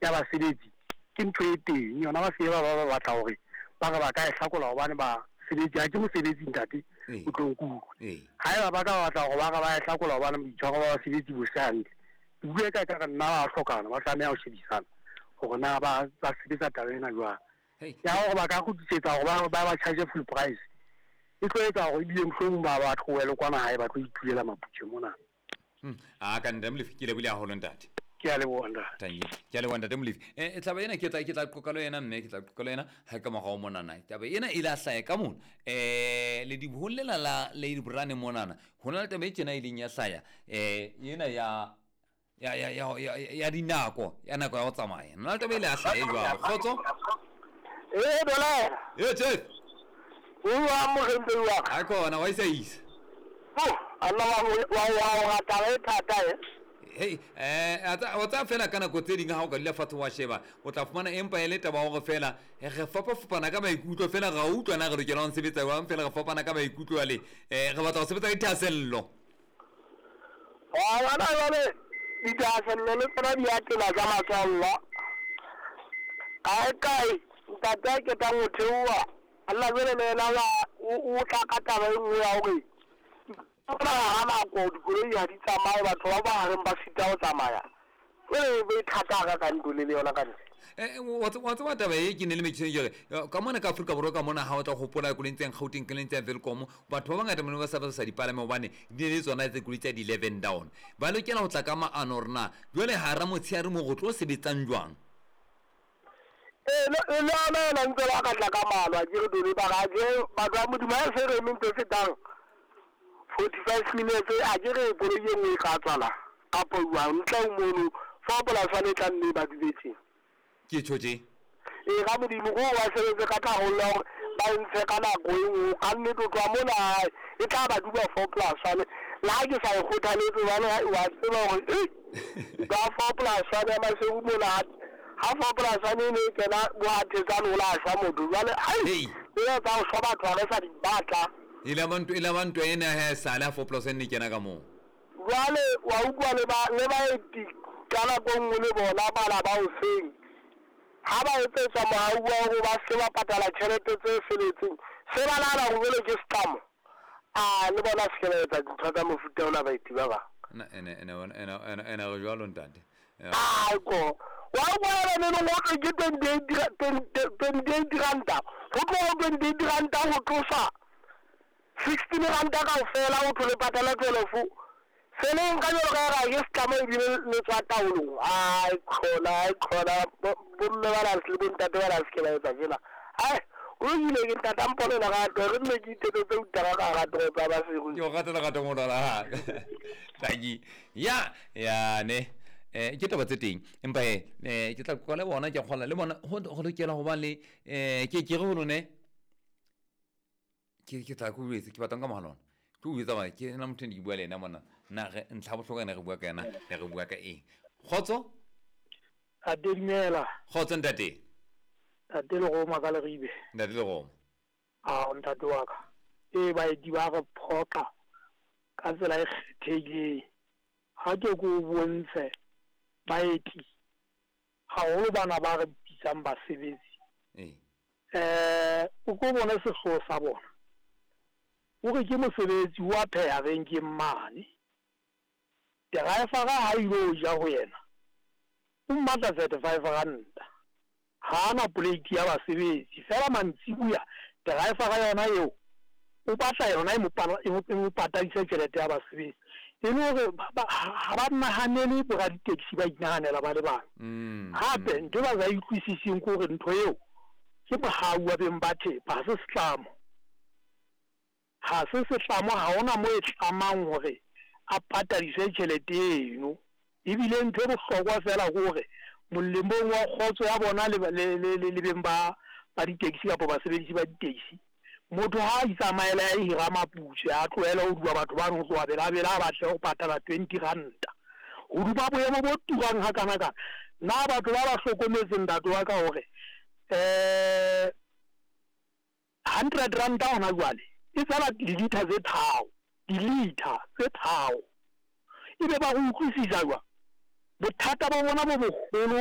ya basebetsi ke ntho e teng yona ba se ba batla hore ba ka e hlakola hobane ba sebetsi ha ke mosebetsi ntate o tlonkulu ha ba ka batla hore ba e hlakola hobane boitshwaro ba basebetsi bo se hantle bue ka nna ba hlokana ba tlameha ho shebisana hore na ba sebetsa taba ena jwang ya hore ba ka kgutlisetsa hore ba charge full price e tlo etsa hore ebile mohlomong ba tlohele kwana hae ba tlo ithulela maputse mona ka nna Molefi ke lebile haholo ntate ke a leboha ke a leboha ntate Molefi taba ena ke tla qoqa le yena mme ke tla qoqa le yena ha ka morao monana taba ena e la hlaya ka mona le di bolela la le brane monana hona le taba e tsena ileng ya hlaya ena ya dinako ya nako ya go tsamaya nna le taba ile a hlaya jwa khotso dola chef wa mo gembe wa ha kona wa isa Allah wa taba thata hey o tsa fela kana go tse ding ha o ka le fatho wa sheba o tla fumana empa ele taba go fela re fapana ka maikutlo fela ga utlwana ga re ke la nsebetsa wa fela ga fapana ka maikutlo ale re batla go sebetsa ka thasello wa bana ditasello le tsena di atela ka matsalla kai ntata ke ta mothewa Allah bele la o tla ka taba e nngwe ya hore ha na go dikoloi ya di tsamaya batho ba ba hareng ba sita go tsamaya be thata ka ndule le yona ka wa taba e ke ne le metšhene jere ka mona ka Afrika Borwa ka mona ha o tla gopola go lentseng Gauteng ke lentseng Welcome batho ba bangata mone ba sa dipalame hobane di le tsona tse kulitsa di 11 down ba lokela go tla ka maano rena jole ha ra motshiare mo go tlo sebetsang jwang le ana ntse ba ka tla ka malwa ke re dole ba ga je ba ba modimo a se re ntse se tang 45 minutes a ke re bolo ye nngwe ka tsala kapo wa ntla mono fa bola sa le tla nne ba dibetse ke tshotse ga modimo go wa se ka tla go lo ba ntse ka nako e nngwe ka nne to twa mona e tla ba duba 4 plus one la ke sa go thaletse bana wa tseba gore ba 4 plus one ma se mona ha 4 plus one ne tsena wa tsetsa no la sa modu jale ai ya ba so ba tswa sa di batla ila bantu ena ha sala 4 plus ne kena ka mo jale wa utlwa le ba eti kana go ngwe bona bala ba o seng ha ba etsa maua go ba se ba patala tšhelete tse feletseng se ba la go le ke scam le bona se le tsa tsaka mofuta ona ba iti ba ena go jalo ntante go wa bona ne no go ke 28 ranta go tlo 28 ranta go tlosa 16 ranta ka fela o tlo patala telefu seleng ka yo ga ke scam e bile le tsa taolo ai khona bolle ba la se bontate ba la se la etsa jela ai o ile ke tata mpole la ga to re ne ke tete tse utara ka ga to ba se go yo ga tla ga to mo la tagi ya ne ke taba tse teng empa ke tla kwa le bona ke kgola le bona go lokela go ba le ke re go lone ke tla go betse ke batang ka mahalona tu witsa ba ke na motho di bua le ena mona na ge ntla botlhoka ne re bua ka ena re bua ka eng khotso a demela khotso ntate a tele go makala ribe ntate le go a ntate wa ka ba di ba go phoka ka tsela e kgethegileng ha ke go bontshe baeti ha o bana ba re pisang ba sebetsi o go bona se go sa bona o re ke mosebetsi wa pheya benke mane driver ga ha ilo ja go yena o mmatla 35 ranta ha na plate ya basebetsi fela mantsibuya driver ga yona eo o batla yona e mo patadisa tšhelete ya basebetsi e le gore ha ba nahanele bo ga di-taxi ba inaganela ba le bana gape ntho ba sa utlwisiseng kore ntho eo ke mogau wa beng ba thepa ga se setlamo ga ona mo e tlamang gore a patadise tšhelete eno ebile ntho e bohlokwa fela gore molemong wa kgotso ya bona le beng ba di-taxi kapo basebedisi ba di-taxi motho ha a itsamaela ya hira maputse a tloela o dua batho ba no tloa bela a batle go patala 20 ranta o duba boemo bo turang ha kana na batho ba ba hlokometseng dato wa ka hore 100 ranta ona jwale e tsala dilitha tse thao ebe ba go utlwisisa jwa bothata ba bona bo bogolo